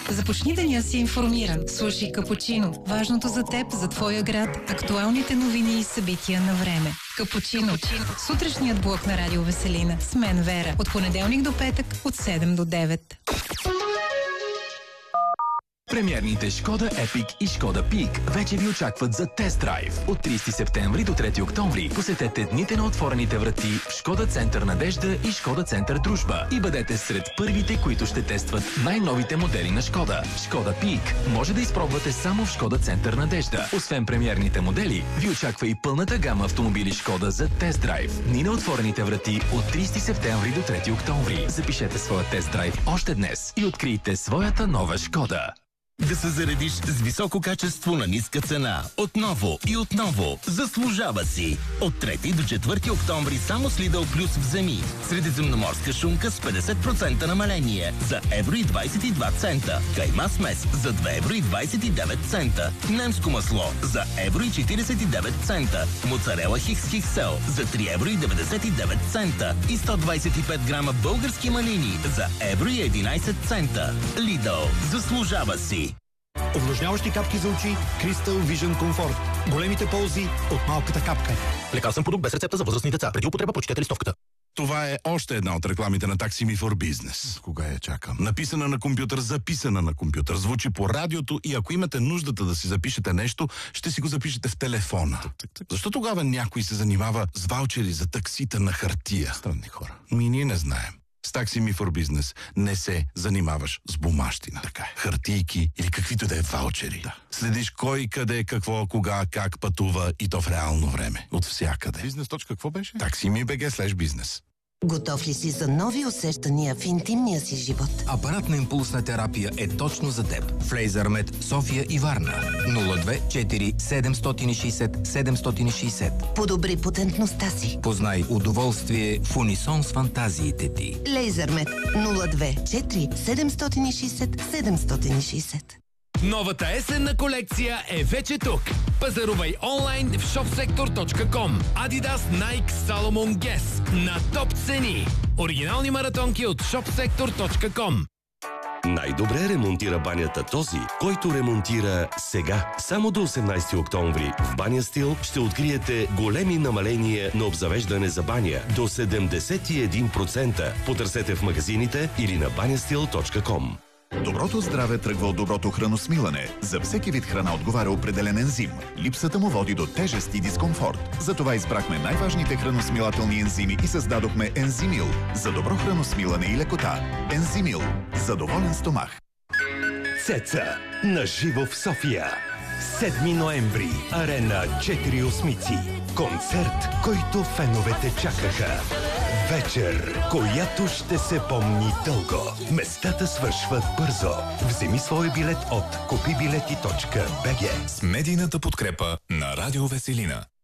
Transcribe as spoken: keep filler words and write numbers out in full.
Започни деня си информиран. Слушай Капучино. Важното за теб, за твоя град, актуалните новини и събития на време. Капучино. Капучино. Сутрешният блок на Радио Веселина. С мен Вера. От понеделник до петък, от седем до девет. Премиерните Шкода Epic и Шкода Peak вече ви очакват за тест-драйв. От тридесети септември до трети октомври посетете дните на отворените врати в Шкода Център Надежда и Шкода Център Дружба и бъдете сред първите, които ще тестват най-новите модели на Шкода. Шкода Peak може да изпробвате само в Шкода Център Надежда. Освен премиерните модели, ви очаква и пълната гама автомобили Шкода за тест-драйв. Дни на отворените врати от тридесети септември до трети октомври. Запишете своя тест-драйв още днес и открийте своята нова Шкода. Да се заредиш с високо качество на ниска цена. Отново и отново. Заслужава си. От трети до четвърти октомври само с Lidl Plus вземи. Средиземноморска шунка с петдесет процента намаление за евро и двадесет и два цента. Кайма смес за две евро и двадесет и девет цента. Немско масло за евро и четиридесет и девет цента. Моцарела Хикс Хиксел за три евро и деветдесет и девет цента. И сто двадесет и пет грама български малини за евро и единадесет цента. Lidl. Заслужава си. Увлажняващи капки за очи Crystal Vision Comfort. Големите ползи от малката капка. Лекарствен продукт без рецепта за възрастни деца. Преди употреба прочетете листовката. Това е още една от рекламите на Taxi Me for Business. Кога я чакам? Написана на компютър, записана на компютър, звучи по радиото и ако имате нуждата да си запишете нещо, ще си го запишете в телефона. Так, так, так. Защо тогава някой се занимава с ваучери за таксита на хартия? Странни хора. Ми ние не знаем. С Taxi Me for Business не се занимаваш с бумащина. Така е. Хартийки или каквито да е ваучери. Да. Следиш кой, къде, какво, кога, как пътува и то в реално време. От всякъде. Бизнес точка какво беше? TaxiMe.bg слеш бизнес. Готов ли си за нови усещания в интимния си живот? Апаратна импулсна терапия е точно за теб. В Лейзърмед София и Варна. нула две четири седем шест седем седем шест шест. Подобри потентността си. Познай удоволствие в унисон с фантазиите ти. Лейзърмед нула две четири седем шест седем шест. Новата есенна колекция е вече тук. Пазарувай онлайн в шопсектор точка ком. Adidas, Nike, Salomon, Guess на топ цени. Оригинални маратонки от шопсектор точка ком. Най-добре ремонтира банята този, който ремонтира сега. Само до осемнадесети октомври в Баня Стил ще откриете големи намаления на обзавеждане за баня до седемдесет и един процента. Потърсете в магазините или на баня стил точка ком. Доброто здраве тръгва от доброто храносмилане. За всеки вид храна отговаря определен ензим. Липсата му води до тежест и дискомфорт. Затова избрахме най-важните храносмилателни ензими и създадохме Ензимил за добро храносмилане и лекота. Ензимил за доволен стомах. Цеца на живо в София. седми ноември. Арена четири осмици. Концерт, който феновете чакаха. Вечер, която ще се помни дълго. Местата свършват бързо. Вземи свой билет от купи билети точка би джи. С медийната подкрепа на Радио Веселина.